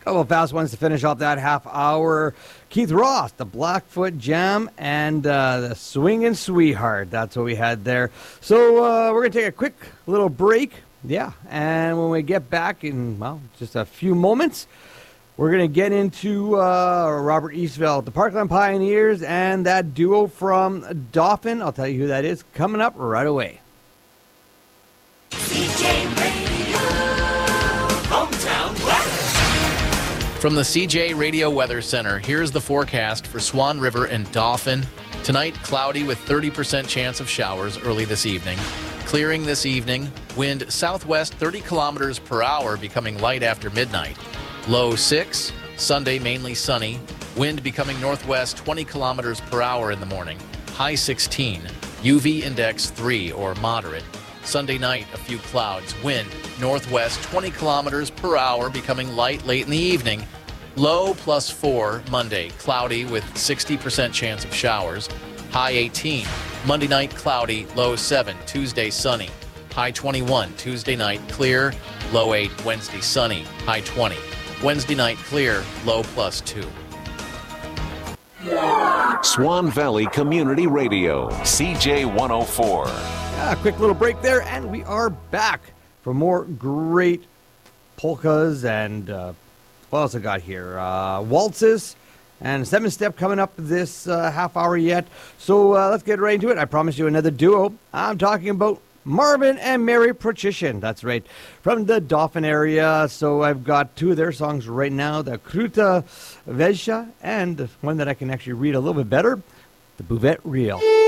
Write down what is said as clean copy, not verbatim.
Couple of fast ones to finish off that half hour. Keith Ross, the Blackfoot Jam, and the Swingin' Sweetheart. That's what we had there. So we're going to take a quick little break. Yeah, and when we get back in, well, just a few moments, we're going to get into Robert Eastveld, the Parkland Pioneers, and that duo from Dauphin. I'll tell you who that is coming up right away. CJ Radio, Hometown Weather. From the CJ Radio Weather Center, here's the forecast for Swan River and Dauphin. Tonight, cloudy with 30% chance of showers early this evening. Clearing this evening, wind southwest 30 kilometers per hour, becoming light after midnight. Low 6, Sunday mainly sunny. Wind becoming northwest 20 kilometers per hour in the morning. High 16, UV index 3 or moderate. Sunday night, a few clouds. Wind northwest 20 kilometers per hour, becoming light late in the evening. Low +4 Monday, cloudy with 60% chance of showers. High 18. Monday night, cloudy. Low 7. Tuesday, sunny. High 21. Tuesday night, clear. Low 8. Wednesday, sunny. High 20. Wednesday night, clear. Low +2. Swan Valley Community Radio, CJ 104. A quick little break there, and we are back for more great polkas and what else I got here? Waltzes and 7-step coming up this half hour yet. So let's get right into it. I promised you another duo. I'm talking about Marvin and Mary Prochishin. That's right, from the Dauphin area. So I've got two of their songs right now, the Kruta Vesha, and one that I can actually read a little bit better, the Buvette Reel.